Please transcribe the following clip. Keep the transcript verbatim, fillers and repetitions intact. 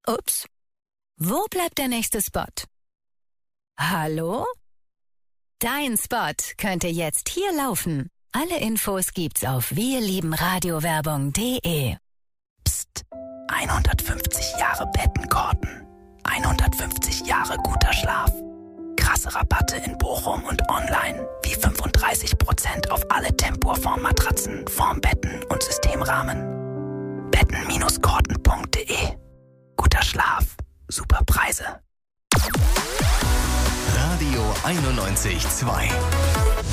Ups. Wo bleibt der nächste Spot? Hallo? Dein Spot könnte jetzt hier laufen. Alle Infos gibt's auf wirliebenradiowerbung punkt de. Psst. hundertfünfzig Jahre Bettenkorten. hundertfünfzig Jahre guter Schlaf. Krasse Rabatte in Bochum und online. Wie fünfunddreißig Prozent auf alle Tempur-Formmatratzen, Formbetten und Systemrahmen. betten korten punkt de. Guter Schlaf. Super Preise. Radio einundneunzig Komma zwei